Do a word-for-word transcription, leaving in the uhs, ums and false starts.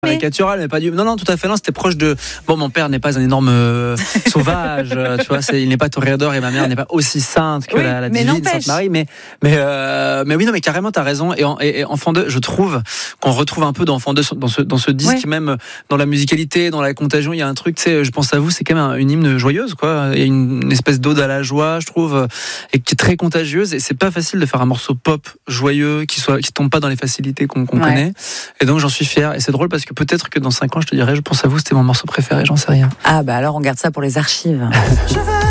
Caricatural, mais pas du. Non, non, tout à fait. Non, c'était proche de. Bon, mon père n'est pas un énorme euh, sauvage, euh, tu vois. C'est... Il n'est pas toréador et ma mère n'est pas aussi sainte que oui, la, la mais divine n'empêche. Sainte Marie. Mais, mais, euh, mais oui, non, mais carrément, t'as raison. Et, en, et, et Enfant deux, je trouve qu'on retrouve un peu d'Enfant deux dans ce dans ce disque, Oui. même dans la musicalité, dans la contagion. Il y a un truc, tu sais, je pense à vous, c'est quand même un, une hymne joyeuse, quoi. Il y a une, une espèce d'ode à la joie, je trouve, et qui est très contagieuse. Et c'est pas facile de faire un morceau pop joyeux qui soit qui tombe pas dans les facilités qu'on, qu'on Ouais. connaît. Et donc j'en suis fier. Et c'est drôle parce que peut-être que dans cinq ans, je te dirais, je pense à vous, c'était mon morceau préféré, j'en sais rien. Ah bah alors on garde ça pour les archives.